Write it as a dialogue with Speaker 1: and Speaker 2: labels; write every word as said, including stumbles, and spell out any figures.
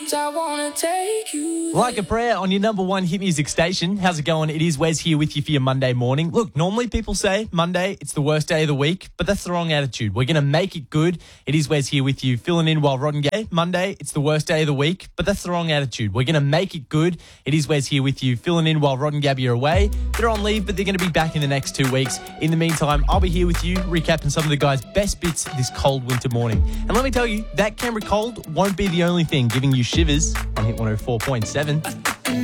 Speaker 1: I wanna take you there.
Speaker 2: Like a prayer on your number one hit music station. How's it going? It is Wes here with you for your Monday morning. Look, normally people say Monday, it's the worst day of the week, but that's the wrong attitude. We're going to make it good. It is Wes here with you, filling in while Rod and Gay. Monday, it's the worst day of the week, but that's the wrong attitude. We're going to make it good. It is Wes here with you, filling in while Rod and Gabby are away. They're on leave, but they're going to be back in the next two weeks. In the meantime, I'll be here with you, recapping some of the guys' best bits this cold winter morning. And let me tell you, that Canberra cold won't be the only thing giving you shivers on Hit one oh four point seven.